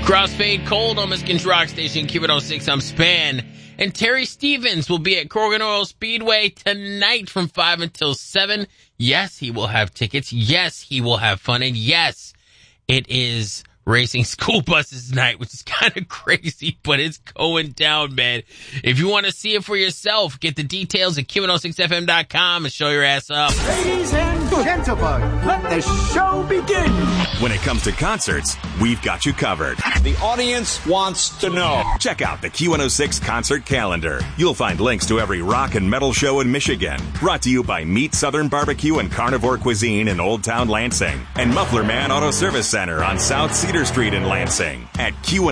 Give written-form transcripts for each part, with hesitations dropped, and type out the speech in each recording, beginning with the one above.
Crossfade Cold on Michigan's Rock Station, Q106. I'm Span. And Terry Stevens will be at Corgan Oil Speedway tonight from 5 until 7. Yes, he will have tickets. Yes, he will have fun. And yes, it is racing school buses night, which is kind of crazy, but it's going down, man. If you want to see it for yourself, get the details at Q106FM.com and show your ass up. Ladies and gentlemen, let the show begin. When it comes to concerts, we've got you covered. The audience wants to know. Check out the Q106 concert calendar. You'll find links to every rock and metal show in Michigan. Brought to you by Meat Southern Barbecue and Carnivore Cuisine in Old Town Lansing. And Muffler Man Auto Service Center on South Cedar Street in Lansing at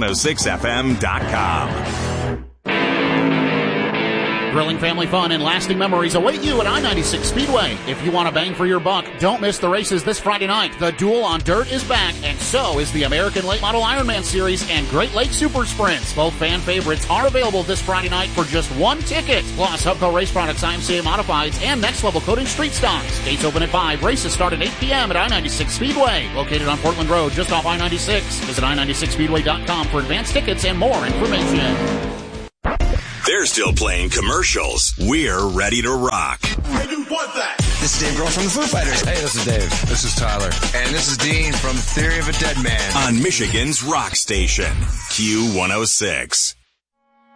Q106FM.com. Grilling family fun and lasting memories await you at I-96 Speedway. If you want to bang for your buck, don't miss the races this Friday night. The Duel on Dirt is back, and so is the American Late Model Ironman Series and Great Lakes Super Sprints. Both fan favorites are available this Friday night for just one ticket. Plus, Hubco Race Products, IMCA Modifieds, and Next Level Coating Street Stocks. Gates open at 5. Races start at 8 p.m. at I-96 Speedway. Located on Portland Road, just off I-96. Visit I-96Speedway.com for advanced tickets and more information. They're still playing commercials. We're ready to rock. And you want that? This is Dave Grohl from the Foo Fighters. Hey, this is Dave. This is Tyler. And this is Dean from Theory of a Dead Man. On Michigan's Rock Station, Q106.